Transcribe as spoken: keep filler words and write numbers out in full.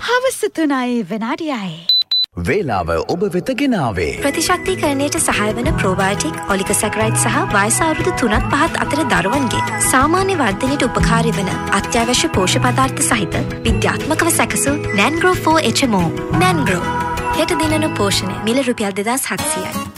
හවස තුනයි විනාඩියයි. වේලාව ඔබ වෙත ගෙනාවේ ප්‍රතිශක්තිකරණයට සහාය වන ප්‍රෝබයෝටික් ඔලිගොසැකරයිඩ් සහ වයස අවුරුදු තුනත් පහත් අතර දරුවන්ගේ සාමාන්‍ය වර්ධනයට උපකාරී වන අත්‍යවශ්‍ය පෝෂ්‍ය පදාර්ථ සහිත විද්‍යාත්මකව සැකසූ නැන්ග්‍රෝ ෆෝර් එච් එම් ඕ. නැන්ග්‍රෝ හෙට දිනන පෝෂණය මිල රුපියල් දෙදාස් හත්සියයි.